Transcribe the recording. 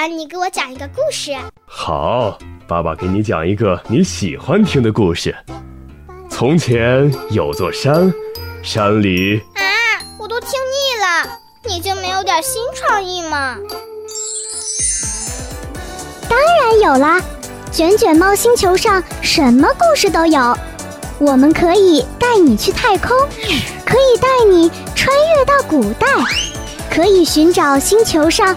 你给我讲一个故事。 好，爸爸给你讲一个你喜欢听的故事。从前有座山，山里…… 我都听腻了，你就没有点新创意吗？ 当然有啦，卷卷猫星球上什么故事都有。我们可以带你去太空，可以带你穿越到古代，可以寻找星球上